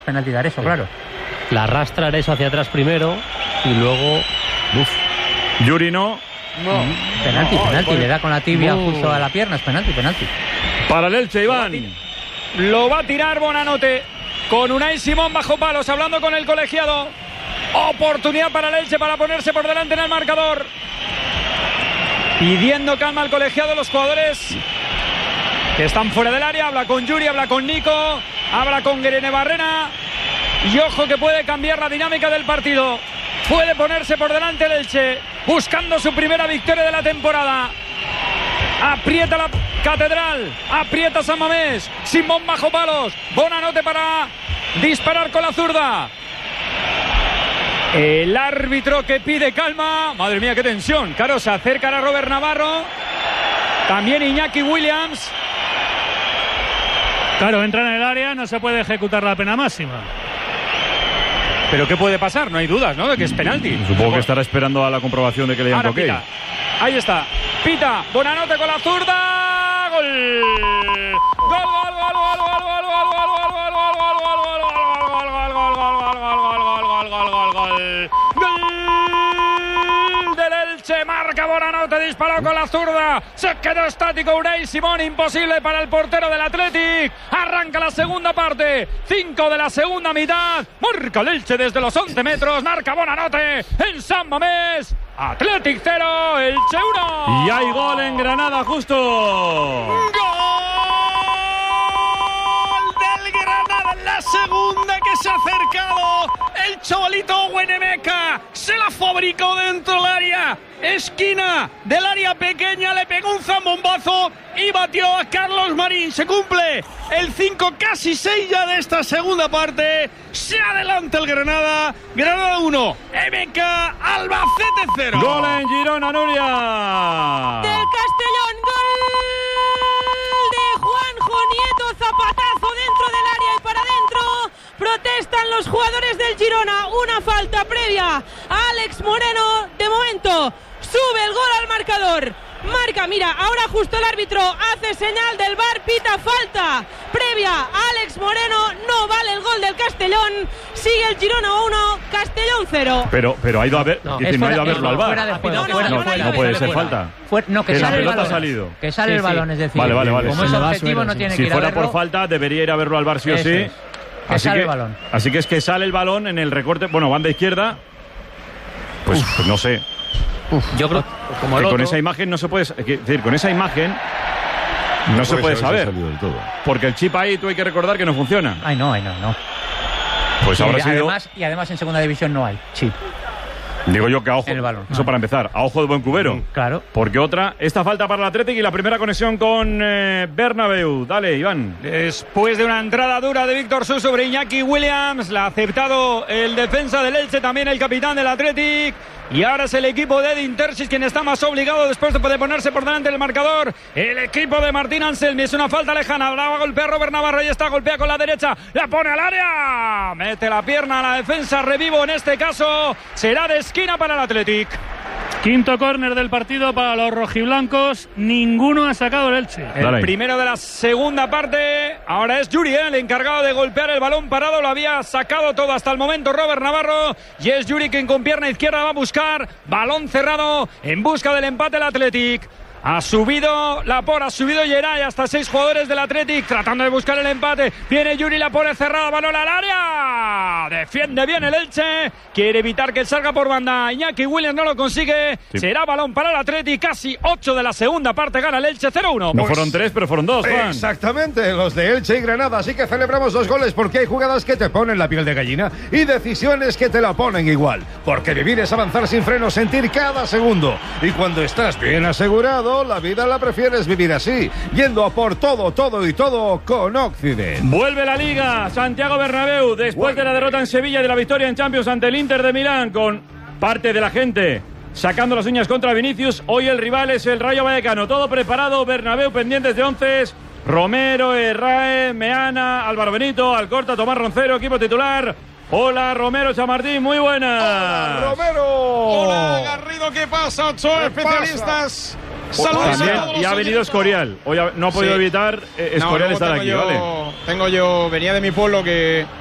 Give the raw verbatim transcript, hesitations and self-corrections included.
penalti dar eso, sí. Claro. La arrastra eso hacia atrás primero y luego... Uf. Yuri no. No. Penalti, no, penalti. Le da con la tibia no. justo a la pierna. Es penalti, penalti. Para el Elche, Iván. Lo va a tirar Bonanote con Unai Simón bajo palos, hablando con el colegiado. Oportunidad para el Elche para ponerse por delante en el marcador. Pidiendo calma al colegiado, los jugadores que están fuera del área. Habla con Yuri, habla con Nico, habla con Guerene Barrena. Y ojo que puede cambiar la dinámica del partido. Puede ponerse por delante el Elche, buscando su primera victoria de la temporada. Aprieta la Catedral, aprieta San Mamés. Simón bajo palos, Bonanote para disparar con la zurda. El árbitro que pide calma. Madre mía, qué tensión. Claro, se acercan a Robert Navarro. También Iñaki Williams. Claro, entran en el área, no se puede ejecutar la pena máxima. Pero ¿qué puede pasar? No hay dudas, ¿no? De que es penalti. Supongo que estará esperando a la comprobación de que le hayan toque. Pita. Ahí está. Pita. Bonanote con la zurda. Gol. Gol, gol, gol, gol, gol, gol, gol, gol, gol, gol, gol, gol, gol, gol, gol, gol del Elche. Marca Bonanote, disparó con la zurda. Se quedó estático Unai Simón. Imposible para el portero del Athletic. Arranca la segunda parte. Cinco de la segunda mitad. Marca el Elche desde los once metros. Marca Bonanote en San Mamés. Athletic cero, Elche uno. Y hay gol en Granada, justo. ¡Gol del Granada en la segunda que se ha acercado! El chavalito Huenemeca se la fabricó dentro del área. Esquina del área pequeña, le pegó un zambombazo y batió a Carlos Marín. Se cumple el cinco, casi seis ya de esta segunda parte. Se adelanta el Granada. Granada uno, M K Albacete cero. Gol en Girona, Nuria. Del Castellón, gol de Juanjo Nieto. Zapatazo dentro del área y para adentro. Protestan los jugadores del Girona. Una falta previa a Alex Moreno. De momento sube el gol al marcador. Marca, mira, ahora justo el árbitro hace señal del V A R, pita falta previa a Alex Moreno. No vale el gol del Castellón. Sigue el Girona uno, Castellón cero. Pero, pero ha ido a ver, no, dice, no ha ido a verlo al V A R. No, no, no, no, no puede ser falta. Fuera, no, que, que sale la el pelota balón. Ha salido. Que sale sí, el balón, sí. Es decir. Vale, vale, vale. Como es objetivo, no tiene si que ir a verlo. Si fuera por falta, debería ir a verlo al V A R sí o sí. Es. Que así sale que, el balón. Así que es que sale el balón en el recorte. Bueno, banda izquierda. Pues, pues no sé. Uf, yo creo como que con esa imagen no se puede, es decir, con esa imagen no, no se puede saber, del todo. Porque el chip ahí tú hay que recordar que no funciona. Ay no, ay no, no. Pues y habrá de, sido. Además, y además en segunda división no hay chip. Digo yo que a ojo, el balón, eso no. Para empezar, a ojo de buen cubero. Mm, claro. Porque otra, esta falta para el Athletic y la primera conexión con eh, Bernabéu. Dale, Iván. Después de una entrada dura de Víctor Su sobre Iñaki Williams, la ha aceptado el defensa del Elche, también el capitán del Athletic. Y ahora es el equipo de Edin Terzic quien está más obligado después de poder ponerse por delante del marcador. El equipo de Martín Anselmi, es una falta lejana. Ahora va a golpear Robert Navarro y está golpea con la derecha. La pone al área. Mete la pierna a la defensa. Revivo en este caso. Será de esquina para el Athletic. Quinto córner del partido para los rojiblancos. Ninguno ha sacado el Elche. El Dale. Primero de la segunda parte. Ahora es Yuri, ¿eh? El encargado de golpear el balón parado. Lo había sacado todo hasta el momento Robert Navarro. Y es Yuri quien con pierna izquierda va a buscar. Balón cerrado en busca del empate el Athletic. Ha subido Laporte, ha subido Geray, hasta seis jugadores del Athletic tratando de buscar el empate. Viene Yuri, la pone cerrada, balón al área. Defiende bien el Elche. Quiere evitar que salga por banda. Iñaki Williams no lo consigue. Sí. Será balón para el Athletic. Casi ocho de la segunda parte. Gana el Elche cero uno. No pues, fueron tres, pero fueron dos, Juan. Exactamente, los de Elche y Granada. Así que celebramos dos goles porque hay jugadas que te ponen la piel de gallina y decisiones que te la ponen igual. Porque vivir es avanzar sin freno, sentir cada segundo. Y cuando estás bien asegurado, la vida la prefieres vivir así, yendo a por todo, todo y todo con Occident. Vuelve la Liga, Santiago Bernabéu, después Vuelve. de la derrota en Sevilla y de la victoria en Champions ante el Inter de Milán, con parte de la gente sacando las uñas contra Vinicius. Hoy el rival es el Rayo Vallecano. Todo preparado, Bernabéu pendientes de once. Romero, Herrae, Meana, Álvaro Benito, Alcorta, Tomás Roncero, equipo titular. Hola, Romero Chamartín, muy buenas. Hola, Romero. Hola, Garrido, ¿qué pasa? Ocho especialistas. Saludos También, a todos. Y ha venido Escorial. Hoy no ha podido sí. evitar eh, Escorial no, estar aquí, yo, ¿vale? Tengo yo, venía de mi pueblo que